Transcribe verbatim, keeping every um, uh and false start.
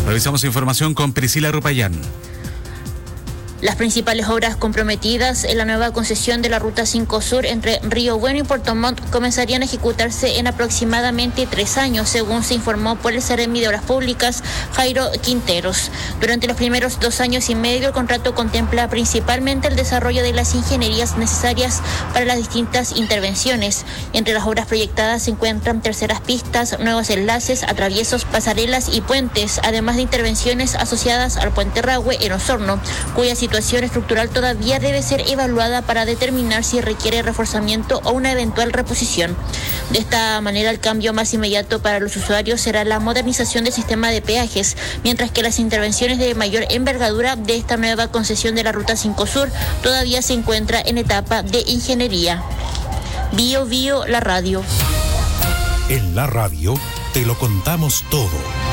Revisamos información con Priscila Rupayán. Las principales obras comprometidas en la nueva concesión de la Ruta cinco Sur entre Río Bueno y Puerto Montt comenzarían a ejecutarse en aproximadamente tres años, según se informó por el Seremi de Obras Públicas, Jairo Quinteros. Durante los primeros dos años y medio, el contrato contempla principalmente el desarrollo de las ingenierías necesarias para las distintas intervenciones. Entre las obras proyectadas se encuentran terceras pistas, nuevos enlaces, atraviesos, pasarelas y puentes, además de intervenciones asociadas al puente Rahue en Osorno, cuya situación estructural todavía debe ser evaluada para determinar si requiere reforzamiento o una eventual reposición. De esta manera, el cambio más inmediato para los usuarios será la modernización del sistema de peajes, mientras que las intervenciones de mayor envergadura de esta nueva concesión de la Ruta cinco Sur todavía se encuentra en etapa de ingeniería. Bio Bio, la radio. En la radio te lo contamos todo.